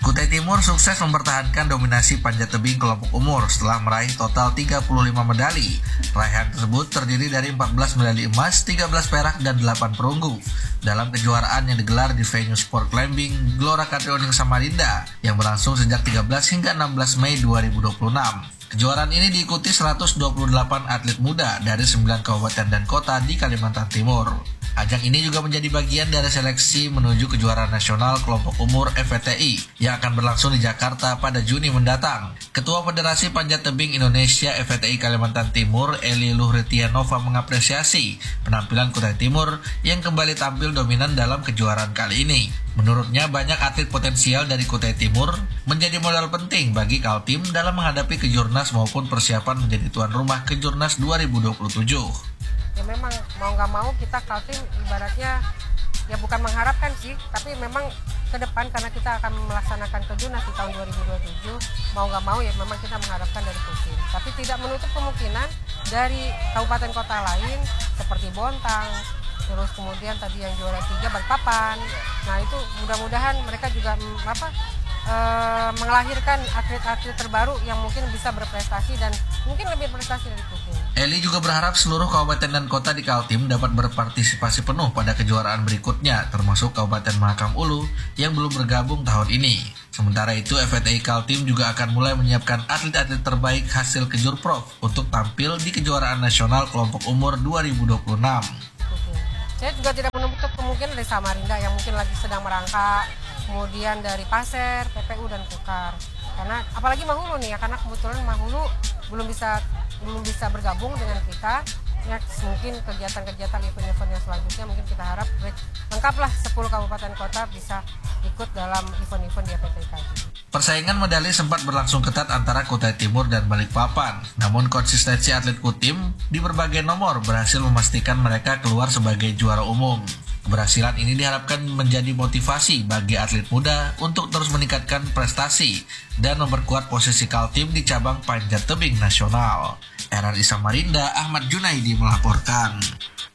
Kutai Timur sukses mempertahankan dominasi panjat tebing kelompok umur setelah meraih total 35 medali. Raihan tersebut terdiri dari 14 medali emas, 13 perak, dan 8 perunggu dalam kejuaraan yang digelar di venue sport climbing Gelora Katrioning Samarinda yang berlangsung sejak 13 hingga 16 Mei 2026. Kejuaraan ini diikuti 128 atlet muda dari 9 kabupaten dan kota di Kalimantan Timur. Ajang ini juga menjadi bagian dari seleksi menuju kejuaraan nasional kelompok umur FVTI yang akan berlangsung di Jakarta pada Juni mendatang. Ketua Federasi Panjat Tebing Indonesia FVTI Kalimantan Timur, Eli Luhretianova, mengapresiasi penampilan Kutai Timur yang kembali tampil dominan dalam kejuaraan kali ini. Menurutnya, banyak atlet potensial dari Kutai Timur menjadi modal penting bagi Kaltim dalam menghadapi Kejurnas maupun persiapan menjadi tuan rumah Kejurnas 2027. Ya memang mau nggak mau kita Kaltim ibaratnya ya bukan mengharapkan sih, tapi memang ke depan karena kita akan melaksanakan Kejurnas di tahun 2027, mau nggak mau ya memang kita mengharapkan dari Kaltim. Tapi tidak menutup kemungkinan dari kabupaten kota lain seperti Bontang, terus kemudian tadi yang juara 3 Balikpapan. Nah itu mudah-mudahan mereka juga mengelahirkan atlet-atlet terbaru yang mungkin bisa berprestasi dan mungkin lebih berprestasi dari Kaltim. Eli juga berharap seluruh kabupaten dan kota di Kaltim dapat berpartisipasi penuh pada kejuaraan berikutnya, termasuk Kabupaten Mahakam Ulu yang belum bergabung tahun ini. Sementara itu, FVTI Kaltim juga akan mulai menyiapkan atlet-atlet terbaik hasil Kejurprov untuk tampil di kejuaraan nasional kelompok umur 2026. Saya juga tidak menutup kemungkinan dari Samarinda yang mungkin lagi sedang merangkak, kemudian dari Pasir, PPU, dan Kukar. Karena apalagi Mahulu nih ya, karena kebetulan Mahulu belum bisa bergabung dengan kita. Ya, mungkin kegiatan-kegiatan event-event yang selanjutnya mungkin kita harap lengkaplah 10 kabupaten kota bisa ikut dalam event-event di FVTI Kaltim. Persaingan medali sempat berlangsung ketat antara Kutai Timur dan Balikpapan. Namun konsistensi atlet Kutim di berbagai nomor berhasil memastikan mereka keluar sebagai juara umum. Keberhasilan ini diharapkan menjadi motivasi bagi atlet muda untuk terus meningkatkan prestasi dan memperkuat posisi Kaltim di cabang panjat tebing nasional. RRI Samarinda, Ahmad Junaidi melaporkan.